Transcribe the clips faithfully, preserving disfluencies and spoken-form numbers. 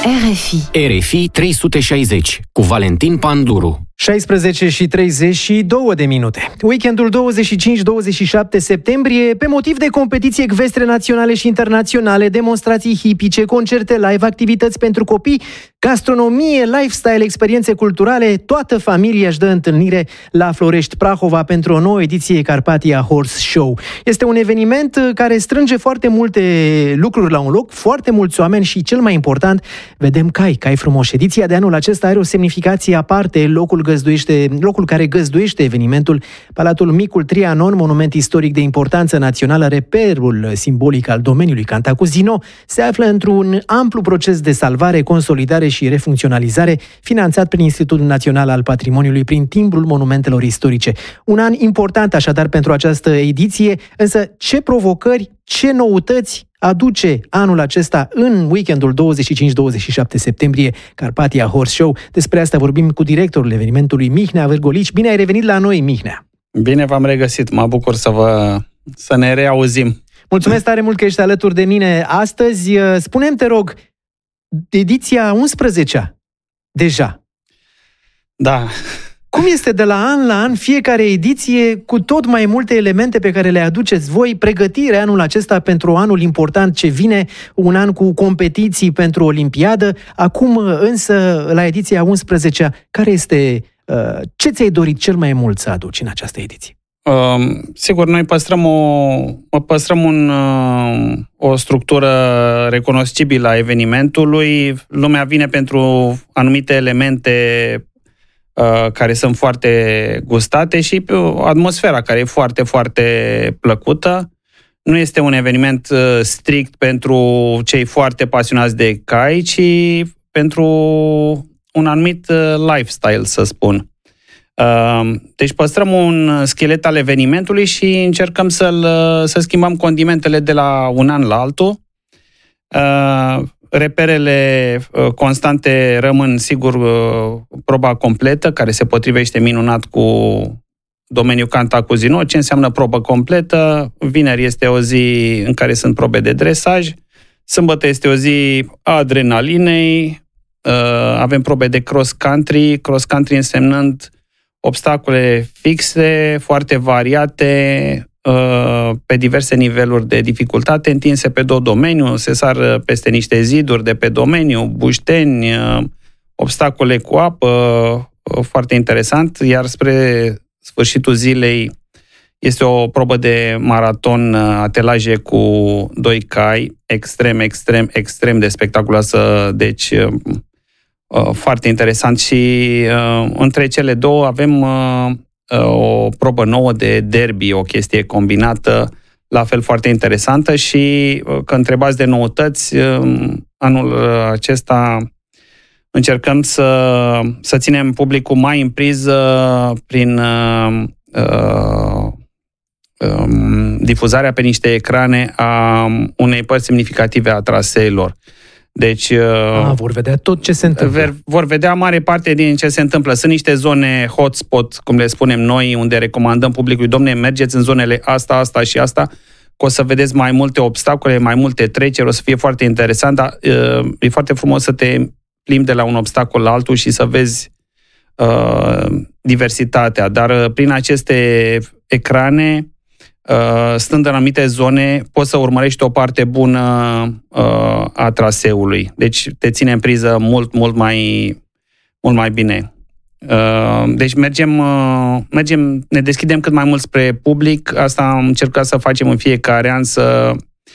R F I. R F I trei sute șaizeci cu Valentin Panduru. șaisprezece și treizeci și două de minute. Weekendul douăzeci și cinci douăzeci și șapte septembrie, pe motiv de competiții ecvestre naționale și internaționale, demonstrații hipice, concerte live, activități pentru copii, gastronomie, lifestyle, experiențe culturale, toată familia își dă întâlnire la Florești Prahova pentru o nouă ediție Carpathia Horse Show. Este un eveniment care strânge foarte multe lucruri la un loc, foarte mulți oameni și, cel mai important, vedem cai, cai frumoși. Ediția de anul acesta are o semnificație aparte, locul găzduiește, locul care găzduiește evenimentul, Palatul Micul Trianon, monument istoric de importanță națională, reperul simbolic al domeniului Cantacuzino, se află într-un amplu proces de salvare, consolidare și refuncționalizare, finanțat prin Institutul Național al Patrimoniului prin timbrul monumentelor istorice. Un an important așadar pentru această ediție, însă ce provocări, ce noutăți aduce anul acesta în weekendul douăzeci și cinci douăzeci și șapte septembrie Carpathia Horse Show? Despre asta vorbim cu directorul evenimentului, Mihnea Vârgolici. Bine ai revenit la noi, Mihnea! Bine v-am regăsit, mă bucur să vă să ne reauzim. Mulțumesc tare mult că ești alături de mine astăzi. Spune-mi, te rog, ediția unsprezecea deja. Da. Cum este de la an la an fiecare ediție cu tot mai multe elemente pe care le aduceți voi, pregătirea anul acesta pentru anul important ce vine, un an cu competiții pentru Olimpiadă, acum însă la ediția unsprezecea, care este, ce ți-ai dorit cel mai mult să aduci în această ediție? Uh, sigur, noi păstrăm o, păstrăm un, uh, o structură recunoscibilă a evenimentului. Lumea vine pentru anumite elemente uh, care sunt foarte gustate și atmosfera care e foarte, foarte plăcută. Nu este un eveniment uh, strict pentru cei foarte pasionați de cai, ci pentru un anumit uh, lifestyle, să spun. Deci păstrăm un schelet al evenimentului și încercăm să-l, să schimbăm condimentele de la un an la altul. Reperele constante rămân, sigur, proba completă, care se potrivește minunat cu domeniul Cantacuzino. Ce înseamnă probă completă? Vineri este o zi în care sunt probe de dresaj, sâmbătă este o zi a adrenalinei, avem probe de cross-country, cross-country însemnând obstacole fixe, foarte variate, pe diverse niveluri de dificultate, întinse pe două domeniu, se sar peste niște ziduri de pe domeniu, bușteni, obstacole cu apă, foarte interesant, iar spre sfârșitul zilei este o probă de maraton, atelaje cu doi cai, extrem, extrem, extrem de spectaculoasă, deci foarte interesant și uh, între cele două avem uh, o probă nouă de derby, o chestie combinată, la fel foarte interesantă și uh, că întrebați de noutăți, uh, anul acesta încercăm să, să ținem publicul mai în priză prin uh, uh, um, difuzarea pe niște ecrane a unei părți semnificative a traseelor. Deci, a, vor vedea tot ce se întâmplă. Vor vedea mare parte din ce se întâmplă. Sunt niște zone hotspot, cum le spunem noi, unde recomandăm publicului, domne, mergeți în zonele asta, asta și asta, că o să vedeți mai multe obstacole, mai multe treceri, o să fie foarte interesant, dar e foarte frumos să te plimbi de la un obstacol la altul și să vezi uh, diversitatea. Dar prin aceste ecrane, stând în anumite zone, poți să urmărești o parte bună uh, a traseului. Deci te ține în priză mult, mult mai, mult mai bine. Uh, deci mergem, uh, mergem, ne deschidem cât mai mult spre public. Asta am încercat să facem în fiecare an, să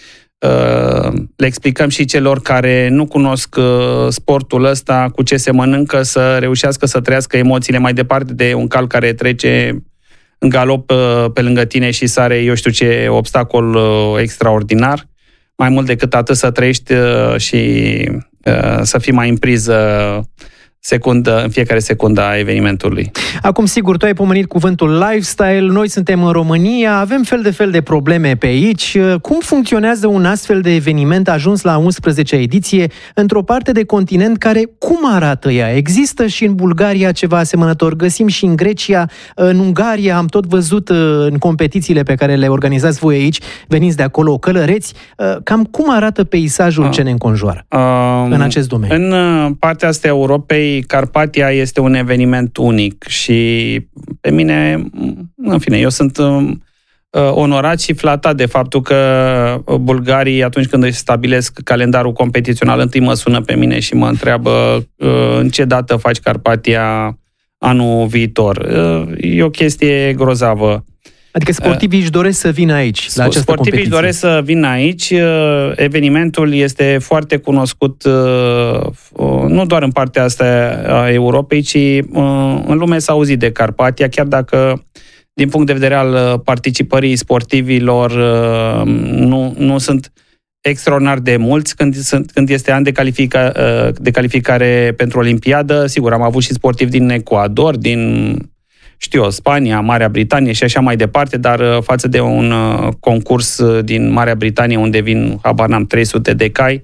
uh, le explicăm și celor care nu cunosc uh, sportul ăsta, cu ce se mănâncă, să reușească să trăiască emoțiile mai departe de un cal care trece în galop pe lângă tine și sare, eu știu ce, obstacol extraordinar. Mai mult decât atât, să trăiești și să fii mai în priză secundă, în fiecare secundă a evenimentului. Acum, sigur, tu ai pomenit cuvântul lifestyle, noi suntem în România, avem fel de fel de probleme pe aici. Cum funcționează un astfel de eveniment ajuns la a unsprezecea ediție într-o parte de continent care, cum arată ea? Există și în Bulgaria ceva asemănător, găsim și în Grecia, în Ungaria, am tot văzut în competițiile pe care le organizați voi aici, veniți de acolo, călăreți. Cam cum arată peisajul ce ne înconjoară um, în acest domeniu? În partea asta a Europei, Carpathia este un eveniment unic și pe mine, în fine, eu sunt uh, onorat și flatat de faptul că bulgarii, atunci când își stabilesc calendarul competițional, întâi mă sună pe mine și mă întreabă uh, în ce dată faci Carpathia anul viitor. Uh, e o chestie grozavă. Adică sportivii își doresc să vină aici, la această Sportivii competiție. își doresc să vină aici. Evenimentul este foarte cunoscut nu doar în partea asta a Europei, ci în lume s-a auzit de Carpathia, chiar dacă din punct de vedere al participării sportivilor nu, nu sunt extraordinar de mulți când, sunt, când este an de, califica, de calificare pentru Olimpiadă. Sigur, am avut și sportivi din Ecuador, din... știu eu, Spania, Marea Britanie și așa mai departe, dar față de un concurs din Marea Britanie unde vin, habar n-am, trei sute de cai,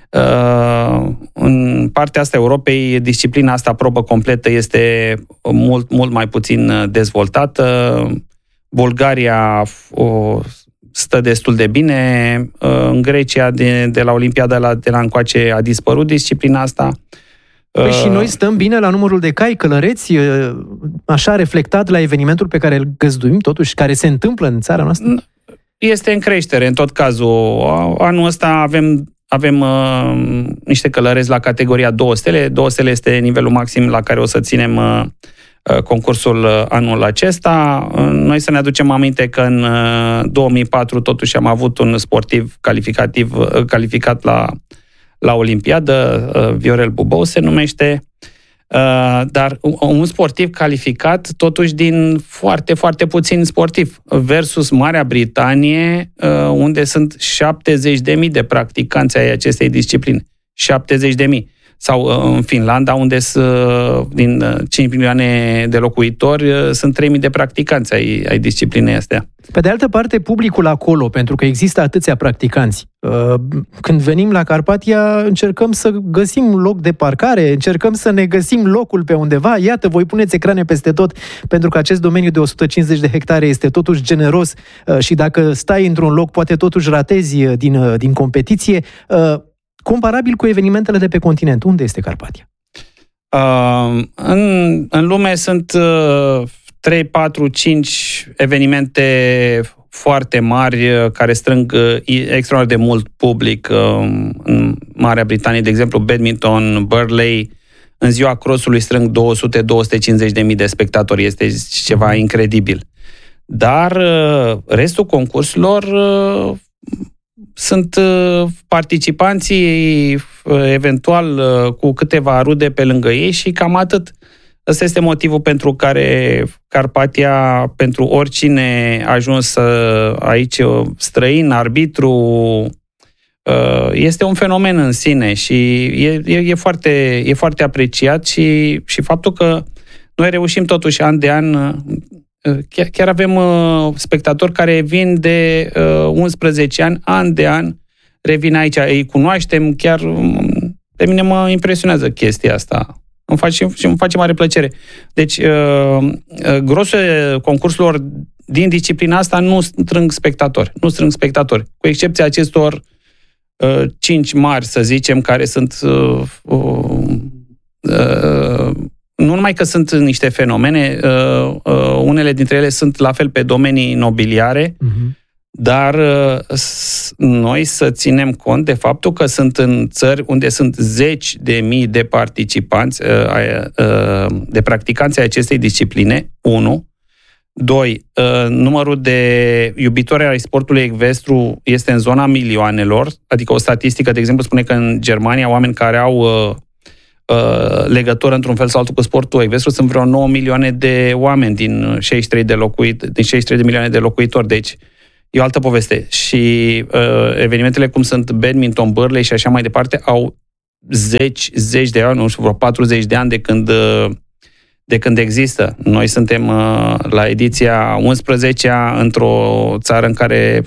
în partea asta Europei, disciplina asta probă completă este mult, mult mai puțin dezvoltată. Bulgaria o, stă destul de bine. În Grecia, de, de la Olimpiada la, de la încoace, a dispărut disciplina asta. Păi și noi stăm bine la numărul de cai călăreți, așa reflectat la evenimentul pe care îl găzduim, totuși, care se întâmplă în țara noastră? Este în creștere, în tot cazul. Anul ăsta avem, avem uh, niște călăreți la categoria două stele. două stele este nivelul maxim la care o să ținem uh, concursul uh, anul acesta. Uh, noi să ne aducem aminte că în uh, două mii patru totuși am avut un sportiv calificativ, uh, calificat la la Olimpiadă, Viorel Bubău se numește, dar un sportiv calificat totuși din foarte, foarte puțini sportivi, versus Marea Britanie, unde sunt șaptezeci de mii de practicanți ai acestei discipline. șaptezeci de mii. Sau în Finlanda, unde din cinci milioane de locuitori sunt trei mii de practicanți ai, ai disciplinei astea. Pe de altă parte, publicul acolo, pentru că există atâția practicanți, când venim la Carpathia, încercăm să găsim loc de parcare, încercăm să ne găsim locul pe undeva. Iată, voi puneți ecrane peste tot, pentru că acest domeniu de o sută cincizeci de hectare este totuși generos și dacă stai într-un loc, poate totuși ratezi din, din competiție. Comparabil cu evenimentele de pe continent, unde este Carpathia? Uh, în, în lume sunt uh, trei, patru, cinci evenimente foarte mari uh, care strâng uh, extraordinar de mult public. Uh, în Marea Britanie, de exemplu, badminton, Burley, în ziua crossului strâng două sute - două sute cincizeci de mii de spectatori. Este ceva incredibil. Dar uh, restul concursurilor uh, sunt participanții eventual cu câteva rude pe lângă ei și cam atât. Ăsta este motivul pentru care Carpathia, pentru oricine a ajuns aici străin, arbitru, este un fenomen în sine și e, e, e, foarte, e foarte apreciat și, și faptul că noi reușim totuși an de an. Chiar, chiar avem uh, spectatori care vin de uh, unsprezece ani, an de an, revin aici, îi cunoaștem, chiar um, pe mine mă impresionează chestia asta. Îmi face, și îmi face mare plăcere. Deci, uh, uh, grosul concursurilor din disciplina asta nu strâng spectatori, nu strâng spectatori, cu excepția acestor uh, cinci mari, să zicem, care sunt uh, uh, uh, nu numai că sunt niște fenomene, uh, uh, unele dintre ele sunt la fel pe domenii nobiliare, uh-huh. dar uh, noi să ținem cont de faptul că sunt în țări unde sunt zeci de mii de participanți, uh, uh, de practicanți ai acestei discipline, unu. Doi, uh, numărul de iubitori ai sportului ecvestru este în zona milioanelor, adică o statistică, de exemplu, spune că în Germania oameni care au uh, legătură într-un fel sau altul cu sportul ecvestru sunt vreo nouă milioane de oameni din șaizeci și trei de locuit, din șaizeci și trei de milioane de locuitori, deci e o altă poveste. Și uh, evenimentele cum sunt badminton, Burley și așa mai departe au zeci, zeci de ani, nu știu, vreo patruzeci de ani de când, de când există. Noi suntem la ediția unsprezecea într-o țară în care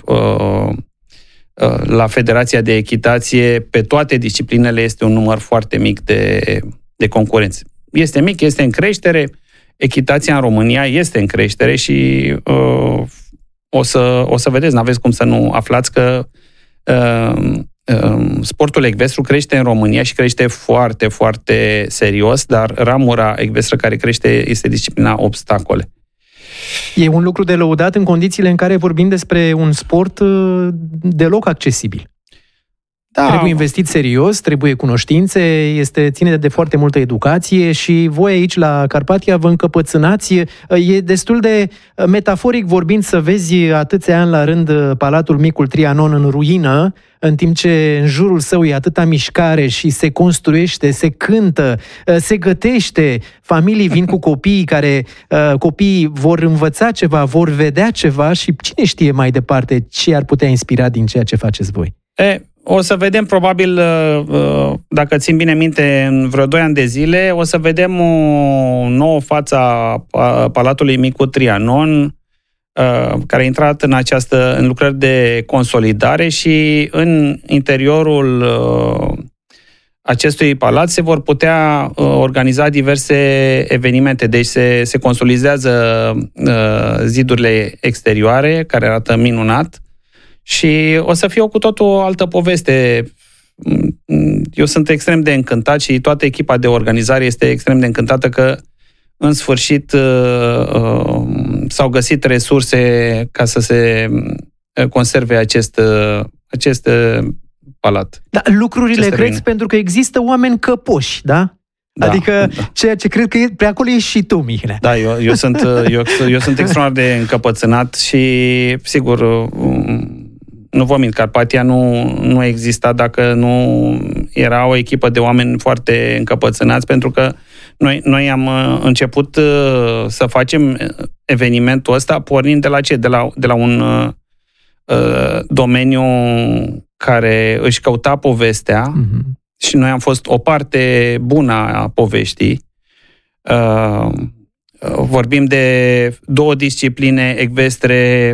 la Federația de Echitație, pe toate disciplinele, este un număr foarte mic de, de concurenți. Este mic, este în creștere, echitația în România este în creștere și uh, o, să, o să vedeți, n-aveți cum să nu aflați că uh, uh, sportul ecvestru crește în România și crește foarte, foarte serios, dar ramura ecvestră care crește este disciplina obstacole. E un lucru de lăudat în condițiile în care vorbim despre un sport deloc accesibil. Da. Trebuie investit serios, trebuie cunoștințe, este, ține de foarte multă educație și voi aici la Carpathia vă încăpățânați. E destul de metaforic vorbind să vezi atâția ani la rând Palatul Micul Trianon în ruină, în timp ce în jurul său e atâta mișcare și se construiește, se cântă, se gătește, familii vin cu copiii care, copiii vor învăța ceva, vor vedea ceva și cine știe mai departe ce ar putea inspira din ceea ce faceți voi. E, o să vedem probabil, dacă țin bine minte, în vreo doi ani de zile, o să vedem o nouă față a Palatului Micu Trianon, care a intrat în această în lucrări de consolidare și în interiorul acestui palat se vor putea organiza diverse evenimente. Deci se, se consolidează zidurile exterioare, care arată minunat, și o să fie o cu totul o altă poveste. Eu sunt extrem de încântat și toată echipa de organizare este extrem de încântată că în sfârșit uh, uh, s-au găsit resurse ca să se conserve acest, uh, acest uh, palat. Da, lucrurile crezi pentru că există oameni căpoși, da? Da, adică da. Ceea ce cred că e, pe acolo e și tu, Mihnea. Da, eu, eu, sunt, eu, eu sunt extraordinar de încăpățânat și, sigur, nu vă mint, Carpathia nu, nu exista dacă nu era o echipă de oameni foarte încăpățânați, pentru că noi, noi am început să facem evenimentul ăsta pornind de la ce? De la, de la un uh, domeniu care își căuta povestea, mm-hmm. și noi am fost o parte bună a poveștii. Uh, vorbim de două discipline ecvestre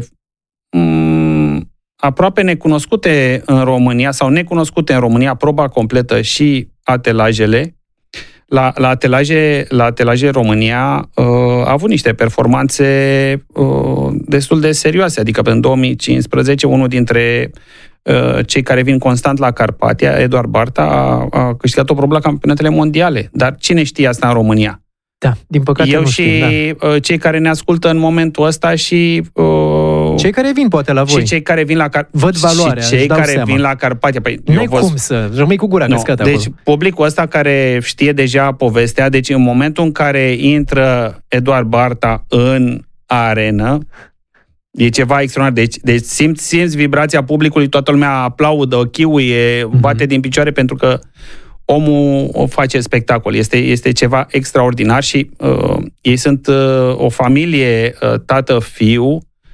um, aproape necunoscute în România, sau necunoscute în România, proba completă și atelajele. La, la, atelaje, la atelaje România uh, a avut niște performanțe uh, destul de serioase, adică în două mii cincisprezece unul dintre uh, cei care vin constant la Carpathia, Eduard Barta, a, a câștigat o probă la campionatele mondiale. Dar cine știe asta în România? Da, din păcate Eu nu și știm, da. cei care ne ascultă în momentul ăsta și... Uh, cei care vin poate la voi. Și cei care vin la Car- Văd valoarea, și cei care seama. vin la Carpathia. Păi, nu e cum să rămâi cu gura căscată Deci acolo. publicul ăsta care știe deja povestea, deci în momentul în care intră Eduard Barta în arenă, e ceva extraordinar. Deci, deci simți, simți vibrația publicului, toată lumea aplaudă, chiuie, bate mm-hmm. din picioare, pentru că omul o face spectacol. Este, este ceva extraordinar și uh, ei sunt uh, o familie, uh, tată-fiu,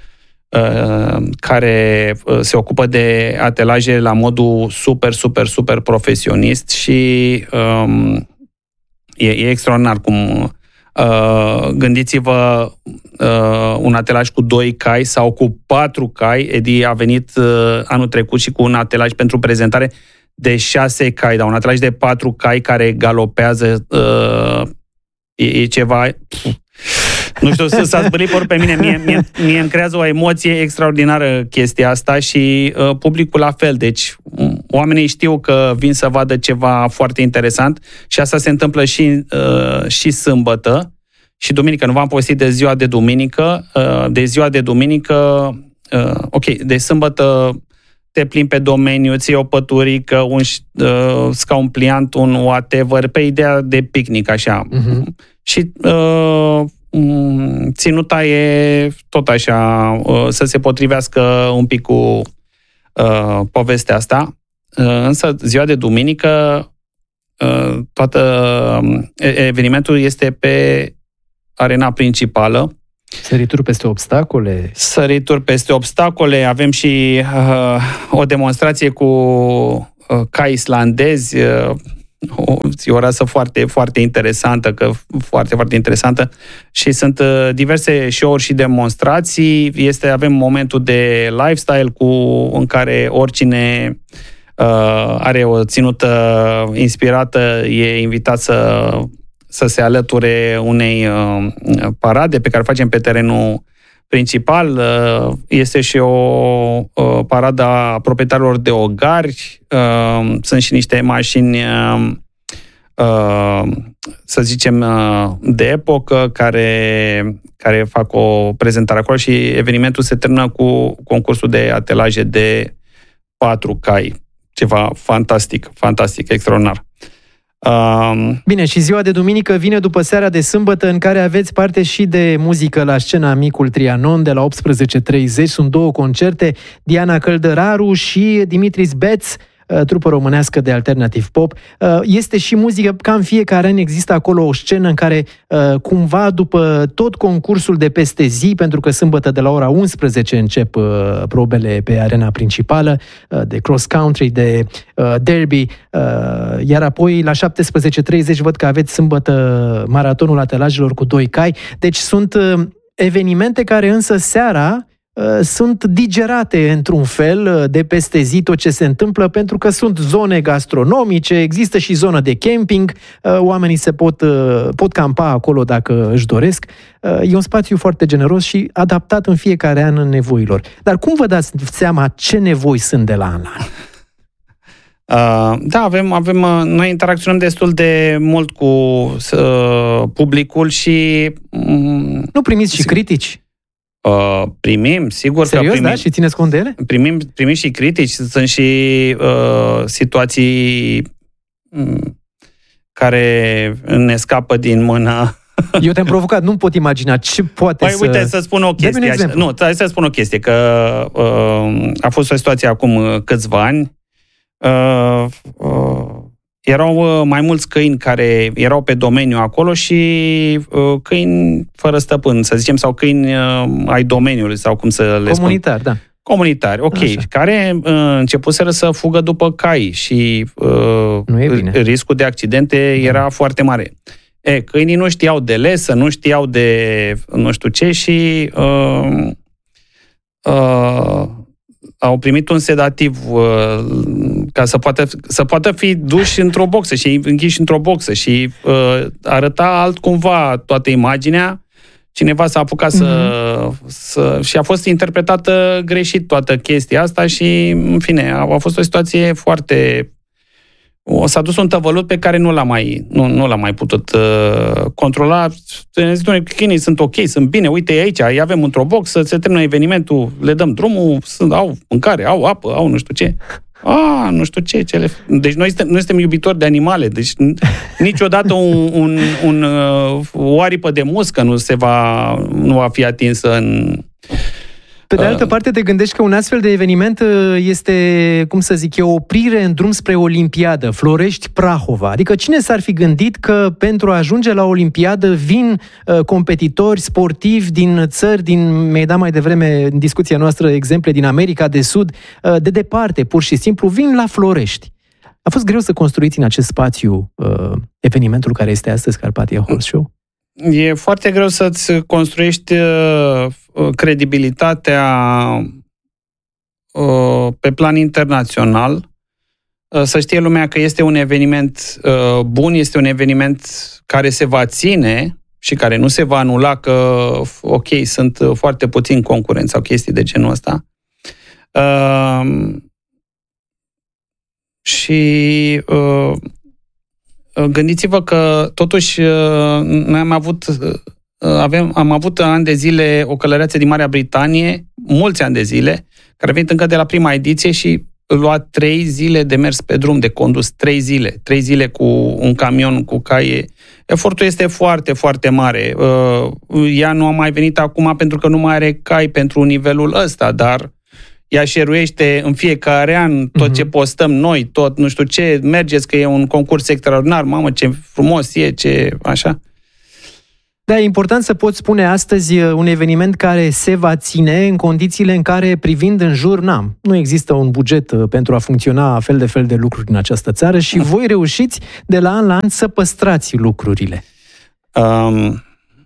uh, care uh, se ocupă de atelaje la modul super, super, super profesionist și um, e, e extraordinar cum uh, gândiți-vă uh, un atelaj cu doi cai sau cu patru cai. Edi a venit uh, anul trecut și cu un atelaj pentru prezentare de șase cai, dar un atelaj de patru cai care galopează, uh, e, e ceva... Pf, nu știu, s-a zbălit părul pe mine. Mie, mie, mie îmi creează o emoție extraordinară chestia asta și uh, publicul la fel. Deci oamenii știu că vin să vadă ceva foarte interesant și asta se întâmplă și, uh, și sâmbătă și duminică. Nu v-am povestit de ziua de duminică. Uh, de ziua de duminică, uh, ok, de sâmbătă te plimbi pe domeniu, ții o păturică, un uh, scaun pliant, un whatever, pe ideea de picnic, așa. Uh-huh. Și uh, ținuta e tot așa, uh, să se potrivească un pic cu uh, povestea asta. Uh, însă ziua de duminică, uh, toată uh, evenimentul este pe arena principală. Sărituri peste obstacole. Sărituri peste obstacole. Avem și uh, o demonstrație cu uh, cai islandezi. Uh, o, e o rasă foarte, foarte interesantă, că foarte, foarte interesantă și sunt uh, diverse show-uri și demonstrații. Este, avem momentul de lifestyle cu, în care oricine uh, are o ținută inspirată e invitat să, să se alăture unei uh, parade pe care o facem pe terenul principal. Este și o paradă a proprietarilor de ogari, sunt și niște mașini, să zicem, de epocă, care, care fac o prezentare acolo și evenimentul se termină cu concursul de atelaje de patru cai. Ceva fantastic, fantastic, extraordinar. Um... Bine, și ziua de duminică vine după seara de sâmbătă, în care aveți parte și de muzică la scena Micul Trianon de la optsprezece treizeci. Sunt două concerte, Diana Căldăraru și Dimitris Beț, trupă românească de alternativ pop. Este și muzică, ca în fiecare an există acolo o scenă în care cumva după tot concursul de peste zi, pentru că sâmbătă de la ora unsprezece încep probele pe arena principală de cross country, de derby, iar apoi la șaptesprezece treizeci văd că aveți sâmbătă maratonul atelajelor cu doi cai. Deci sunt evenimente care însă seara sunt digerate într-un fel de peste zi tot ce se întâmplă, pentru că sunt zone gastronomice, există și zonă de camping, oamenii se pot, pot campa acolo dacă își doresc. E un spațiu foarte generos și adaptat în fiecare an în nevoilor. Dar cum vă dați seama ce nevoi sunt de la an la an? Uh, da, avem, avem, noi interacționăm destul de mult cu uh, publicul și... Um, nu primiți și critici? Uh, primim, sigur. Serios, că primim, da? Și țineți cont de ele? Primim, primim și critici, sunt și uh, situații um, care ne scapă din mână. Eu te-am provocat, nu pot imagina ce poate păi, să... uite, să spun o chestie. Așa, nu, hai să spun o chestie, că uh, a fost o situație acum câțiva ani. Uh, uh, erau mai mulți câini care erau pe domeniu acolo și uh, câini fără stăpân, să zicem, sau câini uh, ai domeniului, sau cum să le spun. Comunitari, da. Comunitari, ok, așa. Care uh, începuseră să fugă după cai și uh, nu e bine. Riscul de accidente da. Era foarte mare. E, câinii nu știau de lesă, nu știau de nu știu ce și uh, uh, au primit un sedativ uh, ca să poată, să poată fi duși într-o boxă și închiși într-o boxă și uh, arăta altcumva toată imaginea. Cineva s-a apucat să, mm-hmm. să... și a fost interpretată greșit toată chestia asta și, în fine, a, a fost o situație foarte... O, s-a dus un tăvălut pe care nu l-a mai, nu, nu l-a mai putut uh, controla. Ne zic, doamne, câinii sunt ok, sunt bine, uite aici, îi avem într-o boxă, se termină evenimentul, le dăm drumul, sunt, au mâncare, au apă, au nu știu ce. A, nu știu ce, ce le... Deci noi suntem, noi suntem iubitori de animale, deci niciodată un, un, un, o aripă de muscă nu se va, nu va fi atinsă în... Pe de altă parte, te gândești că un astfel de eveniment este, cum să zic eu, o oprire în drum spre Olimpiadă, Florești-Prahova. Adică cine s-ar fi gândit că pentru a ajunge la Olimpiadă vin uh, competitori sportivi din țări, din, mi-ai dat mai devreme în discuția noastră exemple din America de Sud, uh, de departe, pur și simplu, vin la Florești. A fost greu să construiți în acest spațiu uh, evenimentul care este astăzi Carpathia Horse Show? E foarte greu să-ți construiești uh, credibilitatea uh, pe plan internațional, uh, să știe lumea că este un eveniment uh, bun, este un eveniment care se va ține și care nu se va anula, că, ok, sunt foarte puțini concurenți sau chestii de genul ăsta. Uh, și... Uh, Gândiți-vă că, totuși, noi am avut, avem, am avut ani de zile o călăreață din Marea Britanie, mulți ani de zile, care a venit încă de la prima ediție și lua trei zile de mers pe drum, de condus, trei zile. Trei zile cu un camion, cu caie. Efortul este foarte, foarte mare. Ea nu a mai venit acum pentru că nu mai are cai pentru nivelul ăsta, dar ea șeruiește în fiecare an tot ce postăm noi, tot nu știu ce, mergeți că e un concurs extraordinar, mamă, ce frumos e, ce așa. Da, e important să poți spune astăzi un eveniment care se va ține în condițiile în care, privind în jur, n-am. Nu există un buget pentru a funcționa fel de fel de lucruri în această țară și voi reușiți de la an la an să păstrați lucrurile. Um,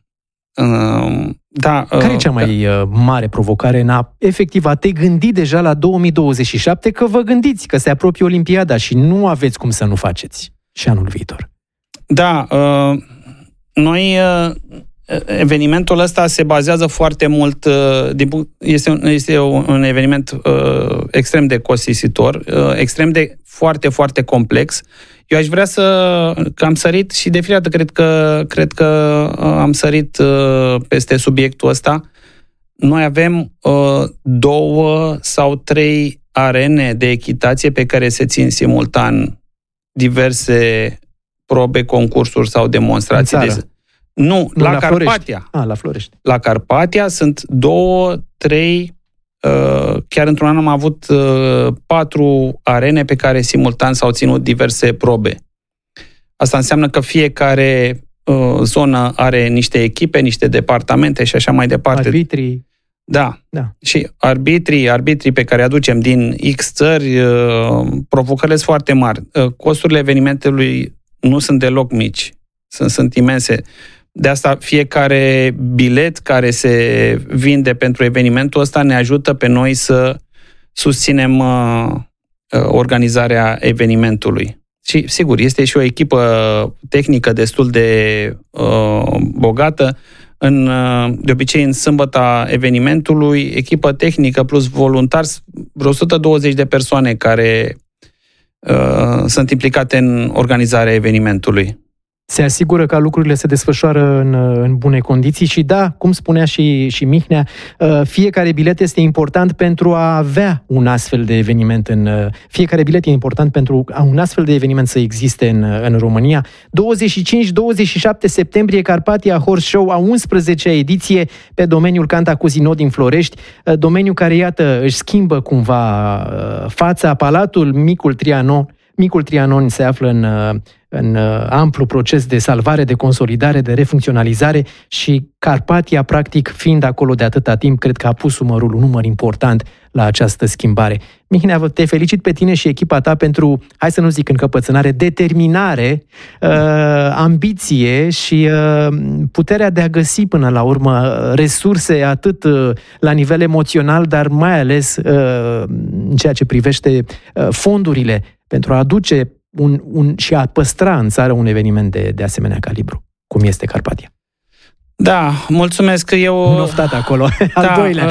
um, da, care uh, e cea mai da. mare provocare în a, efectiv, a te gândi deja la două mii douăzeci și șapte, că vă gândiți că se apropie Olimpiada și nu aveți cum să nu faceți și anul viitor? Da, uh, noi... Uh, evenimentul ăsta se bazează foarte mult, este un, este un eveniment uh, extrem de costisitor, uh, extrem de foarte, foarte complex. Eu aș vrea să, că am sărit și de fiecare dată cred că, cred că am sărit uh, peste subiectul ăsta. Noi avem uh, două sau trei arene de echitație pe care se țin simultan diverse probe, concursuri sau demonstrații. De... Nu, nu, la, la Carpatia. Ah, la Florești. La Carpatia sunt două, trei, uh, chiar într-un an am avut uh, patru arene pe care simultan s-au ținut diverse probe. Asta înseamnă că fiecare uh, zonă are niște echipe, niște departamente și așa mai departe. Arbitrii. Da. da. Și arbitrii, arbitrii pe care aducem din X țări, uh, provocările sunt foarte mari. Uh, costurile evenimentului nu sunt deloc mici. Sunt, sunt imense. De asta fiecare bilet care se vinde pentru evenimentul ăsta ne ajută pe noi să susținem uh, organizarea evenimentului. Și, sigur, este și o echipă tehnică destul de uh, bogată. În, uh, de obicei, în sâmbăta evenimentului, echipă tehnică plus voluntari, vreo o sută douăzeci de persoane care uh, sunt implicate în organizarea evenimentului. Se asigură că lucrurile se desfășoară în, în bune condiții și da, cum spunea și, și Mihnea, fiecare bilet este important pentru a avea un astfel de eveniment în... Fiecare bilet e important pentru a un astfel de eveniment să existe în, în România. douăzeci și cinci douăzeci și șapte septembrie, Carpatia Horse Show, a unsprezecea ediție pe domeniul Cantacuzino din Florești, domeniu care, iată, își schimbă cumva fața. Palatul Micul Trianon, Micul Trianon se află în... în amplu proces de salvare, de consolidare, de refuncționalizare și Carpatia, practic, fiind acolo de atâta timp, cred că a pus umărul, un număr important la această schimbare. Mihnea, te felicit pe tine și echipa ta pentru, hai să nu zic încăpățânare, determinare, uh, ambiție și uh, puterea de a găsi până la urmă resurse atât uh, la nivel emoțional, dar mai ales uh, în ceea ce privește uh, fondurile pentru a aduce Un, un, și a păstra în țară un eveniment de, de asemenea calibru, cum este Carpatia. Da, mulțumesc că eu... Un oftat acolo, al da, doilea.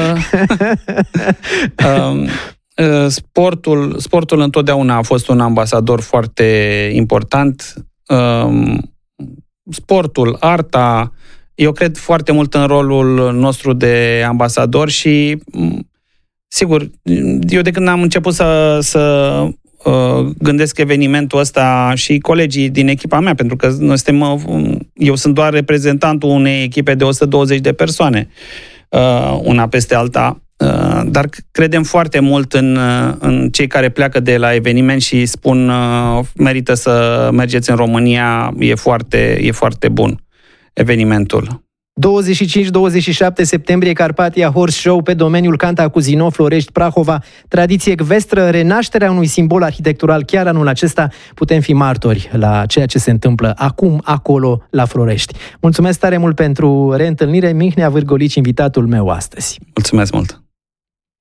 Uh, uh, sportul, sportul întotdeauna a fost un ambasador foarte important. Uh, sportul, arta, eu cred foarte mult în rolul nostru de ambasador și, sigur, eu de când am început să... să gândesc evenimentul ăsta și colegii din echipa mea, pentru că noi suntem, eu sunt doar reprezentantul unei echipe de o sută douăzeci de persoane, una peste alta, dar credem foarte mult în, în cei care pleacă de la eveniment și spun merită să mergeți în România, e foarte, e foarte bun evenimentul. douăzeci și cinci douăzeci și șapte septembrie, Carpatia Horse Show pe domeniul Cantacuzino, Florești, Prahova, tradiție ecvestră, renașterea unui simbol arhitectural. Chiar anul acesta putem fi martori la ceea ce se întâmplă acum, acolo, la Florești. Mulțumesc tare mult pentru reîntâlnire, Mihnea Vârgolici, invitatul meu astăzi. Mulțumesc mult!